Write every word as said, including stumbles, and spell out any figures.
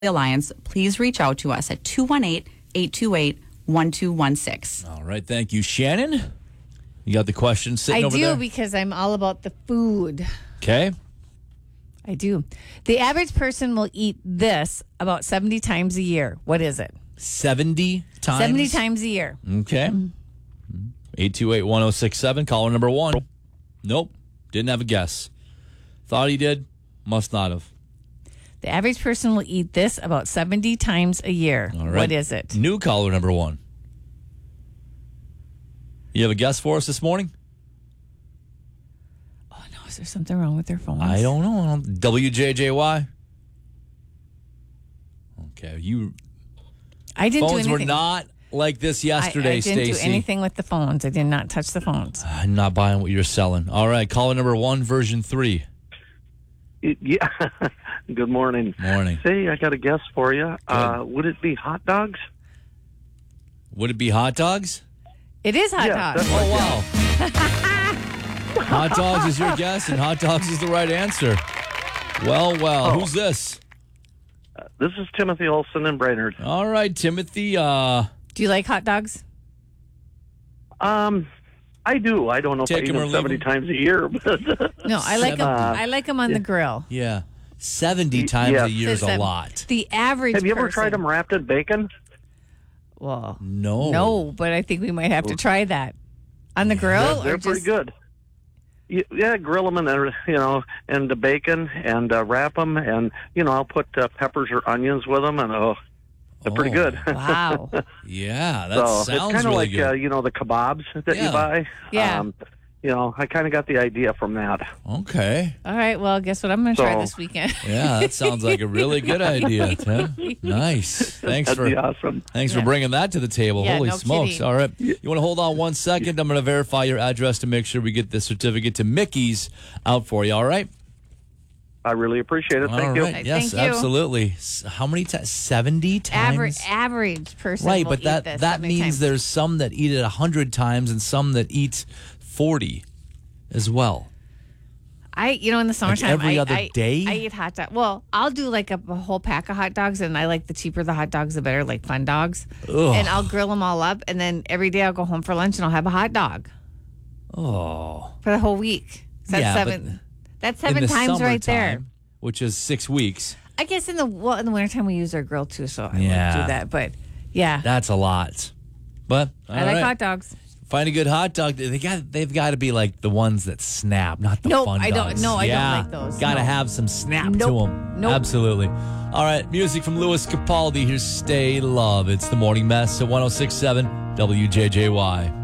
Alliance, please reach out to us at two one eight, eight two eight, one two one six. All right. Thank you, Shannon. You got the question sitting I over do there? because I'm all about the food. Okay. I do. The average person will eat this about seventy times a year. What is it? seventy times? seventy times a year. Okay. eight two eight, one oh six seven. Caller number one. Nope. Didn't have a guess. Thought he did. Must not have. The average person will eat this about seventy times a year. All right. What is it? New caller number one. You have a guess for us this morning? Oh, no. Is there something wrong with their phones? I don't know. W J J Y. Okay. You I didn't do phones anything. were not like this I, yesterday, I didn't Stacey. do anything with the phones. I did not touch the phones. I'm not buying what you're selling. All right. Caller number one, version three. Yeah. Good morning. Morning. Say, I got a guess for you. Uh, would it be hot dogs? Would it be hot dogs? It is hot Yeah, dogs. that's- Oh, wow. Hot dogs is your guess, and hot dogs is the right answer. Well, well. Oh. Who's this? Uh, this is Timothy Olson in Brainerd. All right, Timothy. Uh, Do you like hot dogs? Um, I do. I don't know Take if I eat 'em or them leave seventy 'em. times a year, but No, I like them. Uh, I like them on the grill. yeah. seventy times yeah. a year is Says a that lot. The average. have you ever person- tried them wrapped in bacon? Well, No. no, but I think we might have to try that on the grill. They're, they're or pretty just, good. Y- Yeah, grill them and they're, you know, and the bacon and uh, wrap them, and you know, I'll put uh, peppers or onions with them, and oh, they're pretty Oh. good. Wow. Yeah, that so sounds it's kind of really like good. uh, you know, the kebabs that Yeah. you buy. Yeah. Um, you know, I kind of got the idea from that. Okay. All right. Well, guess what I'm going to try So- this weekend. Yeah, that sounds like a really good idea, Tim. Nice. Thanks That'd for be awesome. thanks Yeah. for bringing that to the table. Yeah, Holy no smokes. kidding. All right. You want to hold on one second? I'm going to verify your address to make sure we get the certificate to Mickey's out for you. All right? I really appreciate it. Thank All you. right. Yes, Thank you. absolutely. S- How many times? seventy times? Average average person. Right, will but eat that this that that many means times. there's some that eat it one hundred times and some that eat forty as well. I, you know, in the summertime, every I, other I, day? I eat hot dogs. Well, I'll do like a, a whole pack of hot dogs, and I like the cheaper the hot dogs, the better, like Fun Dogs. Ugh. And I'll grill them all up, and then every day I'll go home for lunch and I'll have a hot dog Oh. for the whole week. So that's Yeah, seven. but That's In seven the times right there. summertime, which is six weeks. I guess in the well in the wintertime we use our grill too, so I Yeah. would do that. But yeah, That's a lot. But all I like right. hot dogs. Find a good hot dog. They got they've got to be like the ones that snap, not the Nope, fun I don't- dogs. no, I don't yeah, like those. Got to No. have some snap to Nope. them. Nope. Absolutely. All right, music from Louis Capaldi. Here's Stay Love. It's the Morning Mess at one oh six point seven W J J Y.